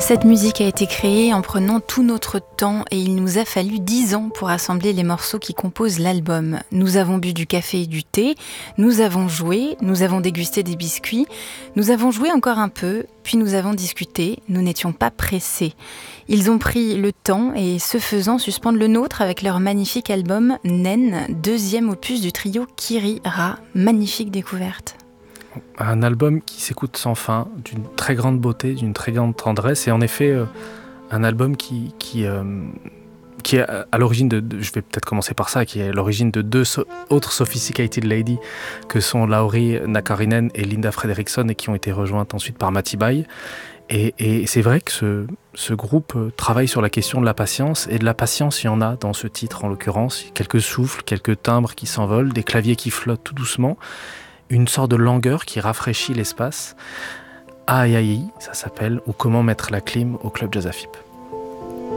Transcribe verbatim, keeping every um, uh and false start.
Cette musique a été créée en prenant tout notre temps et il nous a fallu dix ans pour assembler les morceaux qui composent l'album. Nous avons bu du café et du thé, nous avons joué, nous avons dégusté des biscuits, nous avons joué encore un peu, puis nous avons discuté, nous n'étions pas pressés. Ils ont pris le temps et, ce faisant, suspendent le nôtre avec leur magnifique album Naine, deuxième opus du trio Kiri-Ra. Magnifique découverte. Un album qui s'écoute sans fin, d'une très grande beauté, d'une très grande tendresse, et en effet euh, un album qui, qui, euh, qui est à l'origine de, de, je vais peut-être commencer par ça, qui est à l'origine de deux so- autres Sophisticated Ladies que sont Lauri Nakarinen et Linda Fredriksson, et qui ont été rejointes ensuite par Matti Bai. Et, et c'est vrai que ce, ce groupe travaille sur la question de la patience, et de la patience il y en a dans ce titre en l'occurrence, quelques souffles, quelques timbres qui s'envolent, des claviers qui flottent tout doucement, une sorte de langueur qui rafraîchit l'espace. Aïe aïe, ça s'appelle, ou comment mettre la clim au Club Jazz A F I P.